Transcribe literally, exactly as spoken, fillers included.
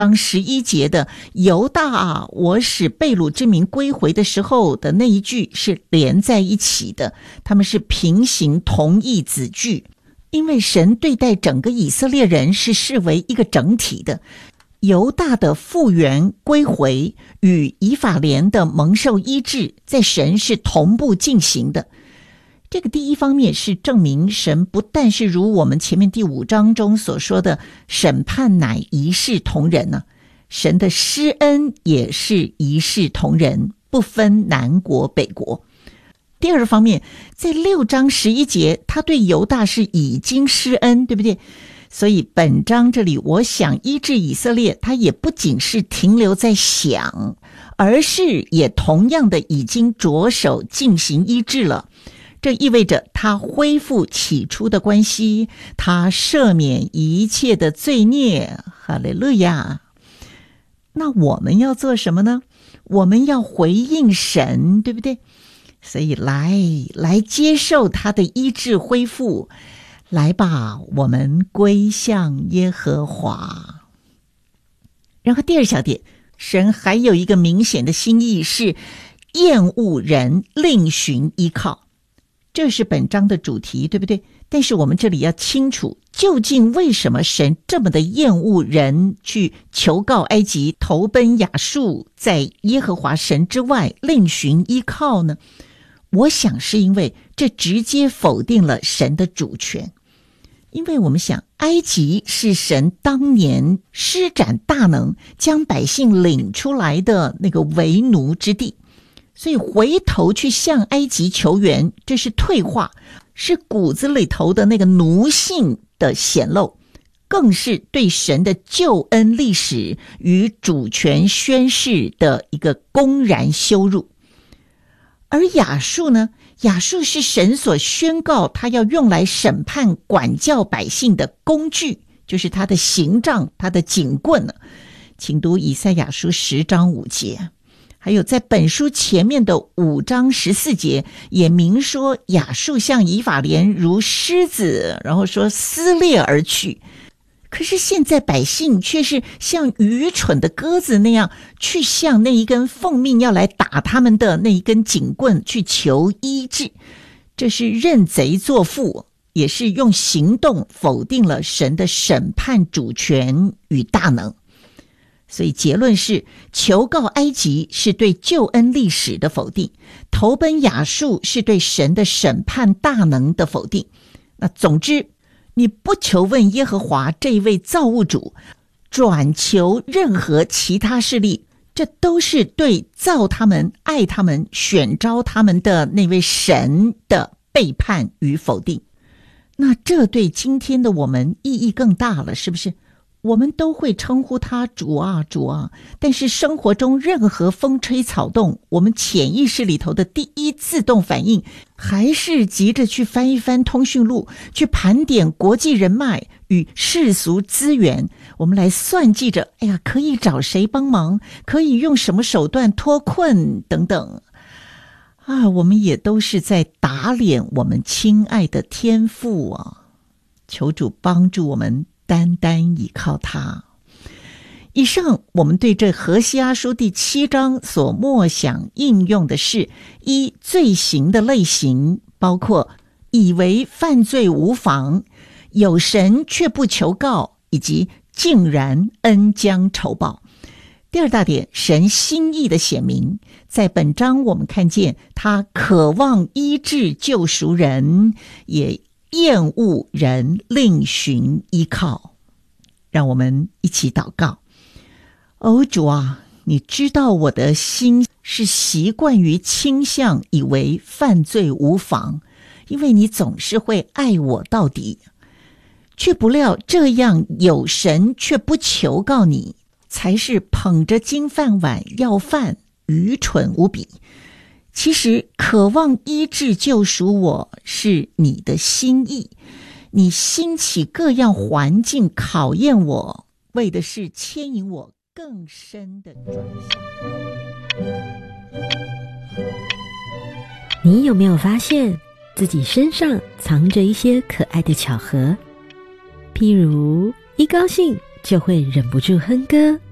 章十一节的犹大啊，我使被掳之民归回的时候的那一句是连在一起的，他们是平行同义子句，因为神对待整个以色列人是视为一个整体的。犹大的复原归回与以法莲的蒙受医治，在神是同步进行的。这个第一方面是证明神不但是如我们前面第五章中所说的审判乃一视同仁呢、啊，神的施恩也是一视同仁，不分南国北国。第二方面，在六章十一节，他对犹大是已经施恩，对不对？所以本章这里我想医治以色列，他也不仅是停留在想，而是也同样的已经着手进行医治了。这意味着他恢复起初的关系，他赦免一切的罪孽，哈利路亚。那我们要做什么呢？我们要回应神，对不对？所以来来接受他的医治恢复，来吧，我们归向耶和华。然后第二小点，神还有一个明显的心意是厌恶人另寻依靠，这是本章的主题，对不对？但是我们这里要清楚，究竟为什么神这么的厌恶人去求告埃及，投奔亚述，在耶和华神之外另寻依靠呢？我想是因为这直接否定了神的主权。因为我们想，埃及是神当年施展大能将百姓领出来的那个为奴之地，所以回头去向埃及求援，这是退化，是骨子里头的那个奴性的显露，更是对神的救恩历史与主权宣示的一个公然羞辱。而亚述呢？亚述是神所宣告他要用来审判管教百姓的工具，就是他的刑杖，他的警棍呢。请读以赛亚书十章五节，还有在本书前面的五章十四节也明说亚述向以法莲如狮子，然后说撕裂而去。可是现在百姓却是像愚蠢的鸽子那样去向那一根奉命要来打他们的那一根警棍去求医治，这是认贼作父，也是用行动否定了神的审判主权与大能。所以结论是，求告埃及是对救恩历史的否定，投奔亚述是对神的审判大能的否定。那总之，你不求问耶和华这一位造物主，转求任何其他势力，这都是对造他们、爱他们、选召他们的那位神的背叛与否定。那这对今天的我们意义更大了，是不是？我们都会称呼他主啊主啊，但是生活中任何风吹草动，我们潜意识里头的第一自动反应还是急着去翻一翻通讯录，去盘点国际人脉与世俗资源，我们来算计着，哎呀，可以找谁帮忙，可以用什么手段脱困等等啊，我们也都是在打脸我们亲爱的天父啊！求主帮助我们单单依靠他。以上我们对这何西阿书第七章所默想应用的是：一、罪行的类型，包括以为犯罪无妨、有神却不求告，以及竟然恩将仇报。第二大点，神心意的显明，在本章我们看见他渴望医治救赎人，也厌恶人另寻依靠。让我们一起祷告。哦，主啊，你知道我的心是习惯于倾向以为犯罪无妨，因为你总是会爱我到底，却不料这样有神却不求告你，才是捧着金饭碗要饭，愚蠢无比。其实渴望医治救赎我是你的心意，你兴起各样环境考验我，为的是牵引我更深的转向。 你有没有发现自己身上藏着一些可爱的巧合？譬如一高兴就会忍不住哼歌，